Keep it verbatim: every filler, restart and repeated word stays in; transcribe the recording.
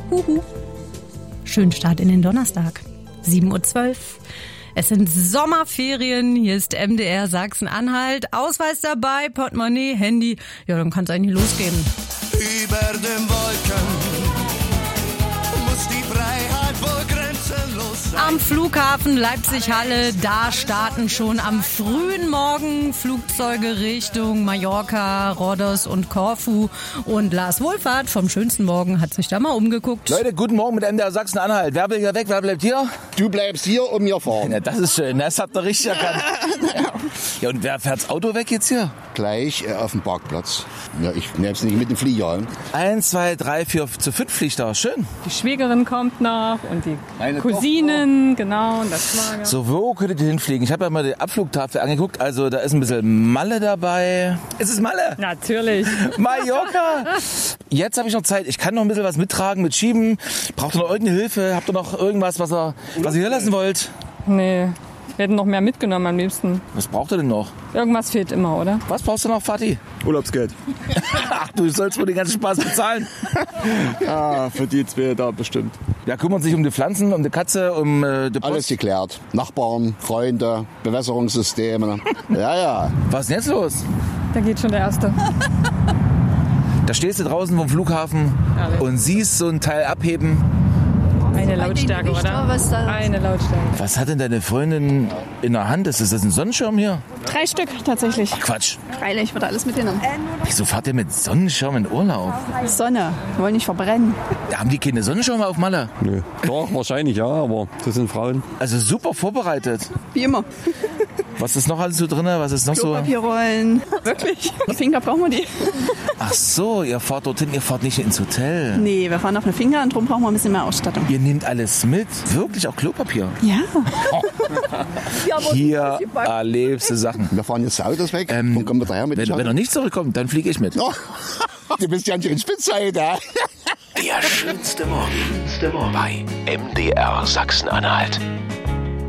Huhu. Schönen Start in den Donnerstag. sieben Uhr zwölf. Es sind Sommerferien. Hier ist M D R Sachsen-Anhalt. Ausweis dabei, Portemonnaie, Handy. Ja, dann kann es eigentlich losgehen. Über den Wolken muss die Freiheit wohl grenzenlos sein. Am Flughafen Leipzig-Halle, da starten schon am frühen Morgen Flugzeuge Richtung Mallorca, Rhodos und Korfu. Und Lars Wohlfahrt vom schönsten Morgen hat sich da mal umgeguckt. Leute, guten Morgen mit M D R Sachsen-Anhalt. Wer will hier weg, wer bleibt hier? Du bleibst hier und wir fahren. Ja, das ist schön, das habt ihr richtig erkannt. Ja, und wer fährt's Auto weg jetzt hier? Gleich äh, auf dem Parkplatz. Ja, ich nehm's nicht mit dem Flieger. Hein? Eins, zwei, drei, vier, zu fünf fliegt da. Schön. Die Schwägerin kommt noch und die Meine Cousinen, genau, und das Schwager. So, wo könntet ihr hinfliegen? Ich habe ja mal die Abflugtafel angeguckt. Also da ist ein bisschen Malle dabei. Ist es Malle? Natürlich. Mallorca. Jetzt habe ich noch Zeit. Ich kann noch ein bisschen was mittragen, mit schieben. Braucht ihr noch irgendeine Hilfe? Habt ihr noch irgendwas, was ihr, was ihr hier lassen wollt? Nee, wir hätten noch mehr mitgenommen am liebsten. Was braucht ihr denn noch? Irgendwas fehlt immer, oder? Was brauchst du noch, Vati? Urlaubsgeld. Ach, du sollst wohl den ganzen Spaß bezahlen. Ja, für die zwei da bestimmt. Ja, kümmern sich um die Pflanzen, um die Katze, um äh, die Post. Alles geklärt. Nachbarn, Freunde, Bewässerungssysteme. Ja, ja. Was ist denn jetzt los? Da geht schon der Erste. Da stehst du draußen vom Flughafen Ehrlich? und siehst so ein Teil abheben. Eine Lautstärke, oder? Eine Lautstärke. Was hat denn deine Freundin in der Hand? Ist das ein Sonnenschirm hier? Drei Stück tatsächlich. Ach, Quatsch. Freilich, wird alles mitgenommen. Wieso fahrt ihr mit Sonnenschirm in Urlaub? Sonne, wir wollen nicht verbrennen. Da haben die keine Sonnenschirme auf Malle. Nö. Doch, wahrscheinlich ja, aber das sind Frauen. Also super vorbereitet. Wie immer. Was ist noch alles so drin? Was ist noch so? Klopapierrollen. Wirklich? Finger brauchen wir die? Ach so, ihr fahrt dorthin, ihr fahrt nicht ins Hotel. Nee, wir fahren auf eine Finger und drum brauchen wir ein bisschen mehr Ausstattung. Ihr nehmt alles mit? Wirklich, auch Klopapier? Ja. Hier erlebst du Sachen. Wir fahren jetzt Autos weg Ähm, und kommen wir daher mit Wenn, den wenn er nicht zurückkommt, dann fliege ich mit. Oh, du bist ja nicht in Spitzheit, ja? Der schönste Morgen bei M D R Sachsen-Anhalt.